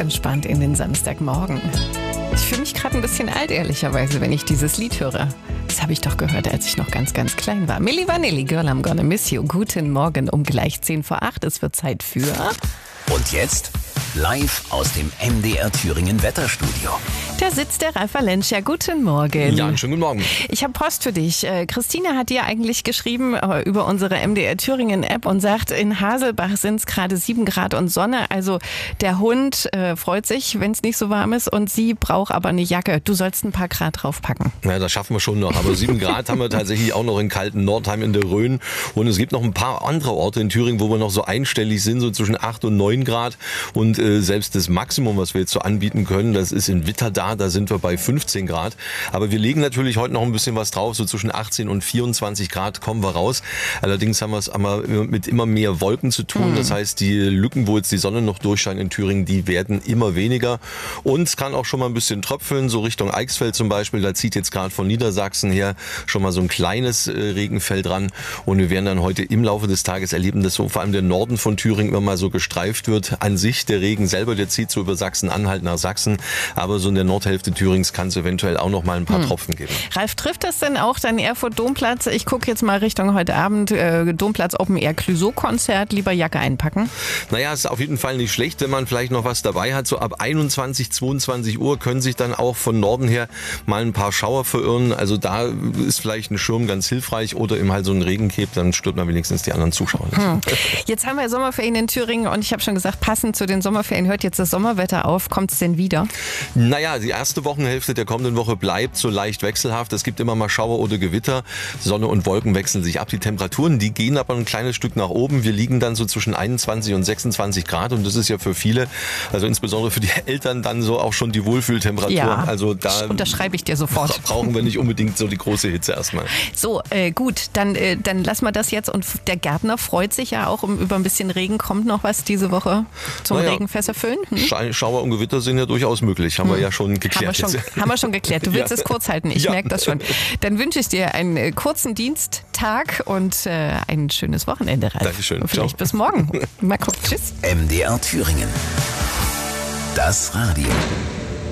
entspannt in den Samstagmorgen. Ich fühle mich gerade ein bisschen alt, ehrlicherweise, wenn ich dieses Lied höre. Das habe ich doch gehört, als ich noch ganz, ganz klein war. Milli Vanilli, Girl, I'm gonna miss you. Guten Morgen um gleich 10:08. Es wird Zeit für... Und jetzt live aus dem MDR Thüringen Wetterstudio. Da sitzt der Ralf Valencia. Guten Morgen. Ja, einen schönen guten Morgen. Ich habe Post für dich. Christine hat dir eigentlich geschrieben über unsere MDR Thüringen App und sagt, in Haselbach sind es gerade 7 Grad und Sonne. Also der Hund freut sich, wenn es nicht so warm ist, und sie braucht aber eine Jacke. Du sollst ein paar Grad draufpacken. Ja, das schaffen wir schon noch. Aber 7 Grad haben wir tatsächlich auch noch in kalten Nordheim in der Rhön. Und es gibt noch ein paar andere Orte in Thüringen, wo wir noch so einstellig sind, so zwischen 8 und 9 Grad. Und selbst das Maximum, was wir jetzt so anbieten können, das ist in Witterda, da sind wir bei 15 Grad. Aber wir legen natürlich heute noch ein bisschen was drauf, so zwischen 18 und 24 Grad kommen wir raus. Allerdings haben wir es mit immer mehr Wolken zu tun. Das heißt, die Lücken, wo jetzt die Sonne noch durchscheint in Thüringen, die werden immer weniger. Und es kann auch schon mal ein bisschen tröpfeln, so Richtung Eichsfeld zum Beispiel. Da zieht jetzt gerade von Niedersachsen her schon mal so ein kleines Regenfeld ran. Und wir werden dann heute im Laufe des Tages erleben, dass so vor allem der Norden von Thüringen immer mal so gestreift wird. An sich der Regen selber, der zieht so über Sachsen-Anhalt nach Sachsen. Aber so in der Nordhälfte Thürings kann es eventuell auch noch mal ein paar Tropfen geben. Ralf, trifft das denn auch dann Erfurt-Domplatz? Ich gucke jetzt mal Richtung heute Abend, Domplatz Open Air Clouseau-Konzert, lieber Jacke einpacken? Naja, ist auf jeden Fall nicht schlecht, wenn man vielleicht noch was dabei hat. So ab 21, 22 Uhr können sich dann auch von Norden her mal ein paar Schauer verirren. Also da ist vielleicht ein Schirm ganz hilfreich oder eben halt so ein Regencape, dann stört man wenigstens die anderen Zuschauer nicht. Jetzt haben wir Sommerferien in Thüringen und ich habe schon gesagt, passend zu den Sommerferien hört jetzt das Sommerwetter auf. Kommt es denn wieder? Naja, die erste Wochenhälfte der kommenden Woche bleibt so leicht wechselhaft. Es gibt immer mal Schauer oder Gewitter. Sonne und Wolken wechseln sich ab. Die Temperaturen, die gehen aber ein kleines Stück nach oben. Wir liegen dann so zwischen 21 und 26 Grad und das ist ja für viele, also insbesondere für die Eltern, dann so auch schon die Wohlfühltemperatur. Ja, also da unterschreibe ich dir sofort. Brauchen wir nicht unbedingt so die große Hitze erstmal. So, gut, dann lassen wir das jetzt. Und der Gärtner freut sich ja auch über ein bisschen Regen. Kommt noch was diese Woche zum Regenfässer füllen? Schauer und Gewitter sind ja durchaus möglich. Haben wir ja schon geklärt. Haben wir schon geklärt. Du willst es kurz halten. Ich merke das schon. Dann wünsche ich dir einen kurzen Diensttag und ein schönes Wochenende, Ralf. Dankeschön. Vielleicht bis morgen. Mal gucken. Tschüss. MDR Thüringen. Das Radio.